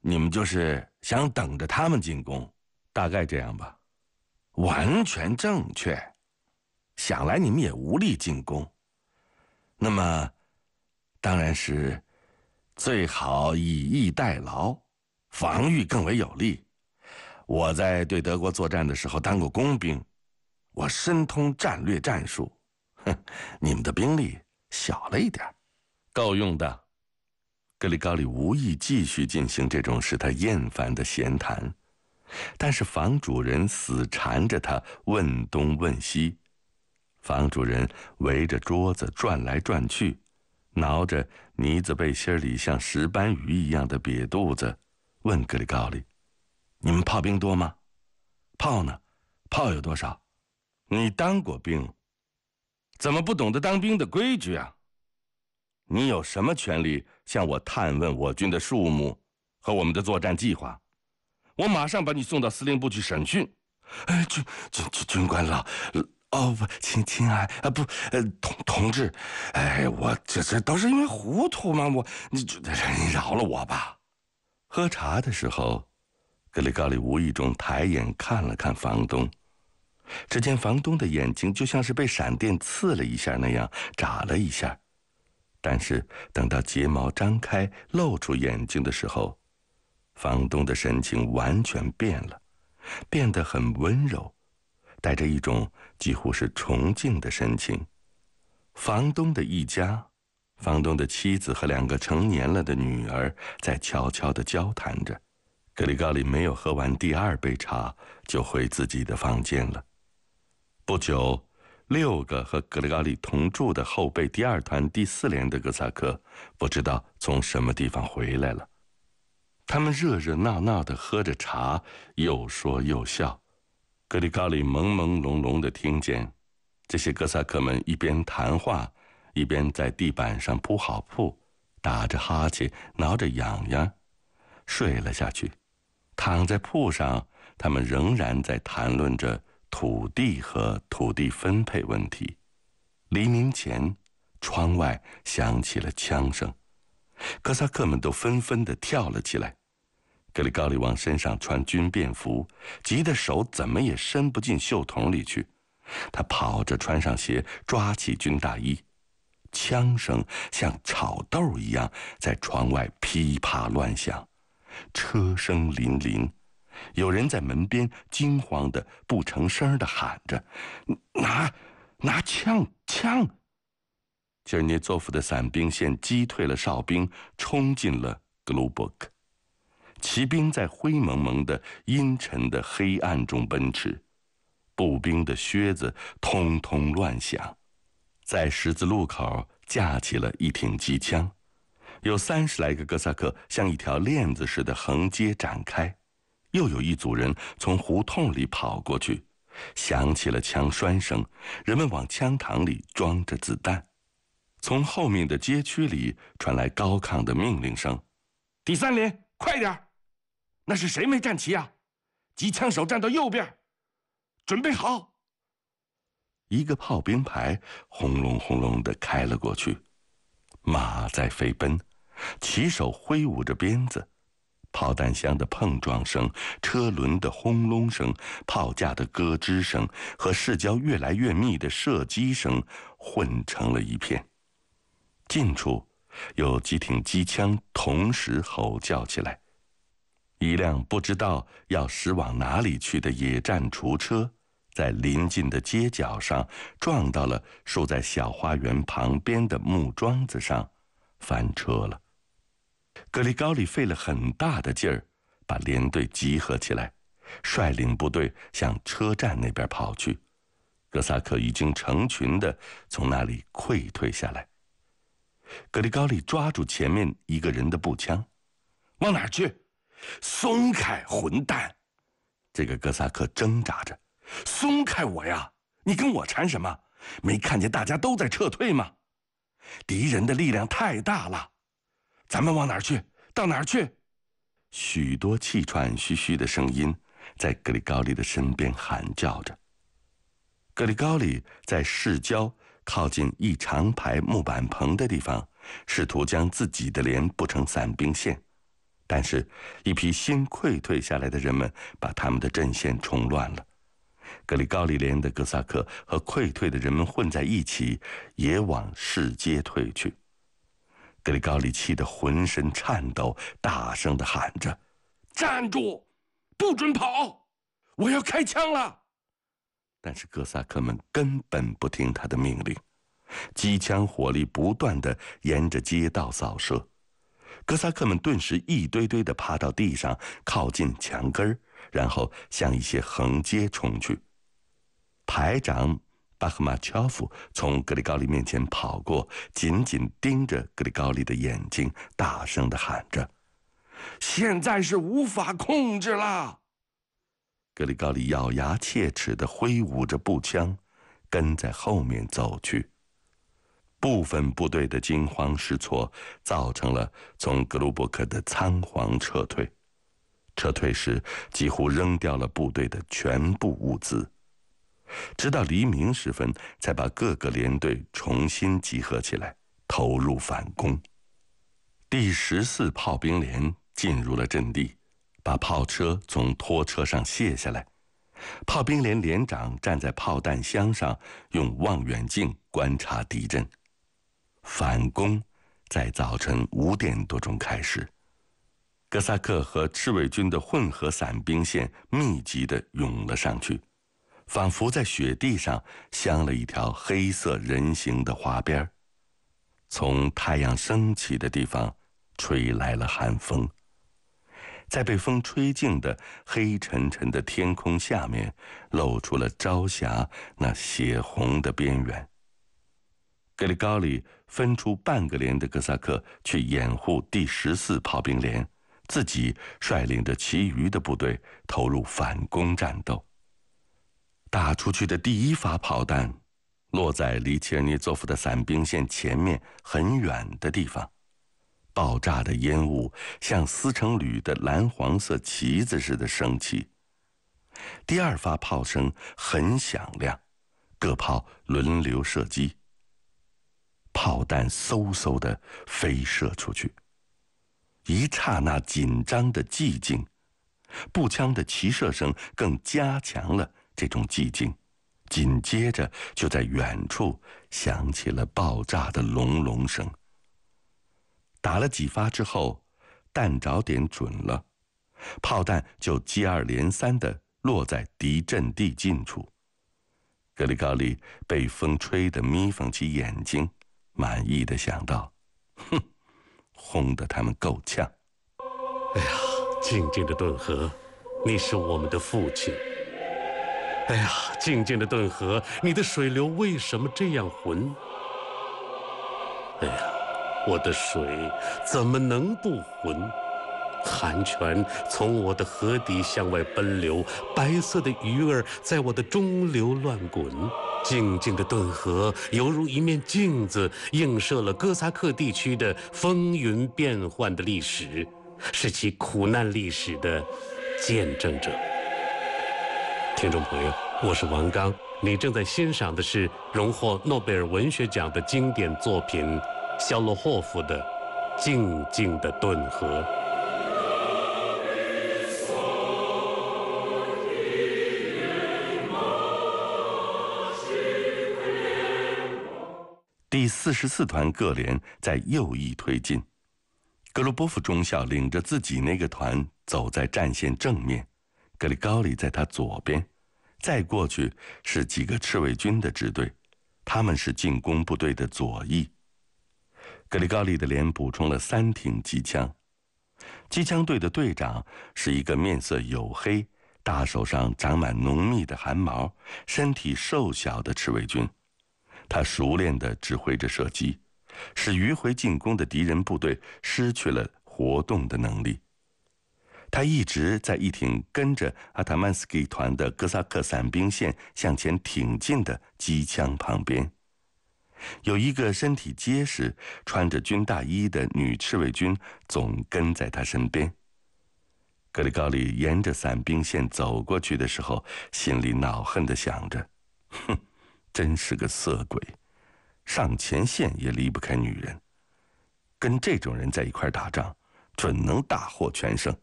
你们就是想等着他们进攻，大概这样吧。完全正确。想来你们也无力进攻，那么当然是最好以逸待劳，防御更为有利。我在对德国作战的时候当过工兵，我深通战略战术。你们的兵力小了一点，够用的。格里高利无意继续进行这种使他厌烦的闲谈，但是房主人死缠着他问东问西。房主人围着桌子转来转去，挠着呢子背心里像石斑鱼一样的瘪肚子，问格里高利：“你们炮兵多吗？炮呢？炮有多少？你当过兵，怎么不懂得当兵的规矩啊？你有什么权利向我探问我军的数目和我们的作战计划？我马上把你送到司令部去审讯。”军官老。不，亲爱不，同志，我这都是因为糊涂嘛，你饶了我吧。喝茶的时候，格里高利无意中抬眼看了看房东，只见房东的眼睛就像是被闪电刺了一下那样眨了一下，但是等到睫毛张开露出眼睛的时候，房东的神情完全变了，变得很温柔，带着一种几乎是崇敬的神情。房东的一家，房东的妻子和2个成年了的女儿在悄悄地交谈着。格里高利没有喝完第2杯茶，就回自己的房间了。不久，6个和格里高利同住的后备第2团第4连的哥萨克不知道从什么地方回来了。他们热热闹闹地喝着茶，又说又笑。格里高利朦朦胧胧地听见这些哥萨克们一边谈话，一边在地板上铺好铺，打着哈欠，挠着痒痒，睡了下去。躺在铺上，他们仍然在谈论着土地和土地分配问题。黎明前，窗外响起了枪声，哥萨克们都纷纷地跳了起来。格里高利往身上穿军便服，急得手怎么也伸不进袖筒里去。他跑着穿上鞋，抓起军大衣。枪声像炒豆一样在窗外噼啪乱响，车声林林。有人在门边惊慌的不成声的喊着：“拿枪！”切尔涅佐夫的伞兵线击退了哨兵，冲进了格鲁伯克。骑兵在灰蒙蒙的阴沉的黑暗中奔驰，步兵的靴子通通乱响。在十字路口架起了一挺机枪，有30来个哥萨克像一条链子似的横街展开。又有一组人从胡同里跑过去，响起了枪栓声，人们往枪膛里装着子弹。从后面的街区里传来高亢的命令声：“第3连，快点！那是谁没站齐啊？机枪手站到右边，准备好！”一个炮兵排轰隆轰隆地开了过去，马在飞奔，骑手挥舞着鞭子，炮弹箱的碰撞声、车轮的轰隆声、炮架的咯吱声和市郊越来越密的射击声混成了一片。近处有几挺机枪同时吼叫起来。一辆不知道要驶往哪里去的野战厨车在临近的街角上撞到了竖在小花园旁边的木桩子上，翻车了。格里高利费了很大的劲儿把连队集合起来，率领部队向车站那边跑去。哥萨克已经成群地从那里溃退下来。格里高利抓住前面一个人的步枪：“往哪儿去？松开，混蛋！”这个哥萨克挣扎着：“松开我呀！你跟我缠什么？没看见大家都在撤退吗？敌人的力量太大了，咱们往哪儿去？到哪儿去？”许多气喘吁吁的声音在格里高利的身边喊叫着。格里高利在市郊靠近一长排木板棚的地方，试图将自己的连布成伞兵线， 但是，一批新溃退下来的人们把他们的阵线冲乱了。格里高利连的哥萨克和溃退的人们混在一起，也往市街退去。格里高利气得浑身颤抖，大声地喊着：“站住！不准跑！我要开枪了！”但是哥萨克们根本不听他的命令，机枪火力不断地沿着街道扫射。哥萨克们顿时一堆堆地趴到地上，靠近墙根，然后向一些横街冲去。排长巴赫马乔夫从格里高利面前跑过，紧紧盯着格里高利的眼睛，大声地喊着：“现在是无法控制了！”格里高利咬牙切齿地挥舞着步枪，跟在后面走去。部分部队的惊慌失措，造成了从格鲁伯克的仓皇撤退。撤退时几乎扔掉了部队的全部物资，直到黎明时分，才把各个连队重新集合起来，投入反攻。第14炮兵连进入了阵地，把炮车从拖车上卸下来。炮兵连连长站在炮弹箱上，用望远镜观察敌阵。反攻在早晨5点多钟开始。哥萨克和赤卫军的混合伞兵线密集地涌了上去，仿佛在雪地上镶了一条黑色人形的花边。从太阳升起的地方吹来了寒风，在被风吹净的黑沉沉的天空下面，露出了朝霞那血红的边缘。格里高利分出半个连的哥萨克去掩护第14炮兵连，自己率领着其余的部队投入反攻战斗。打出去的第1发炮弹落在离切尔尼佐夫的伞兵线前面很远的地方，爆炸的烟雾像撕成缕的蓝黄色旗子似的升起。第2发炮声很响亮，各炮轮流射击，炮弹嗖嗖地飞射出去。一刹那紧张的寂静，步枪的齐射声更加强了这种寂静。紧接着就在远处响起了爆炸的隆隆声。打了几发之后，弹着点准了，炮弹就接二连三地落在敌阵地近处。格里高利被风吹得眯缝起眼睛，满意地想到：“哼，轰得他们够呛。” 哎呀，静静的顿河，你是我们的父亲。哎呀，静静的顿河，你的水流为什么这样浑？哎呀，我的水怎么能不浑？寒泉从我的河底向外奔流，白色的鱼儿在我的中流乱滚。静静的顿河犹如一面镜子，映射了哥萨克地区的风云变幻的历史，是其苦难历史的见证者。听众朋友，我是王刚，你正在欣赏的是荣获诺贝尔文学奖的经典作品肖洛霍夫的《静静的顿河》。 第44团各连在右翼推进，格鲁波夫中校领着自己那个团走在战线正面，格里高利在他左边，再过去是几个赤卫军的支队，他们是进攻部队的左翼。格里高利的连补充了3挺机枪，机枪队的队长是一个面色黝黑、大手上长满浓密的汗毛、身体瘦小的赤卫军。他熟练地指挥着射击，使迂回进攻的敌人部队失去了活动的能力。他一直在一挺跟着阿塔曼斯基团的哥萨克伞兵线向前挺进的机枪旁边，有一个身体结实、穿着军大衣的女赤卫军总跟在他身边。格里高利沿着伞兵线走过去的时候，心里恼恨地想着：哼，真是个色鬼，上前线也离不开女人。跟这种人在一块打仗， 准能大获全胜。